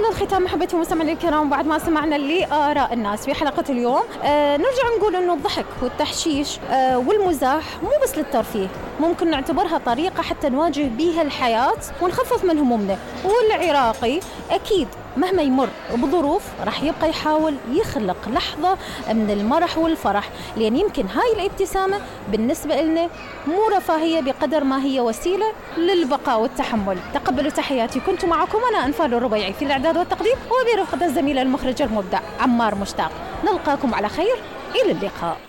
الختام محبتي ومستمعينا الكرام، بعد ما سمعنا لآراء الناس في حلقة اليوم، نرجع نقول إنه الضحك والتحشيش والمزاح مو بس للترفيه، ممكن نعتبرها طريقة حتى نواجه بيها الحياة ونخفف من همومنا. والعراقي أكيد مهما يمر بظروف راح يبقى يحاول يخلق لحظة من المرح والفرح، لأن يمكن هاي الابتسامة بالنسبة لنا مو رفاهية بقدر ما هي وسيلة للبقاء والتحمل. تقبلوا تحياتي، كنت معكم أنا أنفال الربيعي في الإعداد والتقديم، وبرفقة الزميل المخرج المبدع عمار مشتاق. نلقاكم على خير، إلى اللقاء.